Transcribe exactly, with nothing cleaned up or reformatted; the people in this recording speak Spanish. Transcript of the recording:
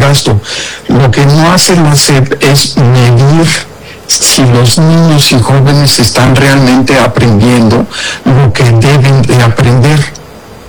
gasto. Lo que no hace la S E P es medir si los niños y jóvenes están realmente aprendiendo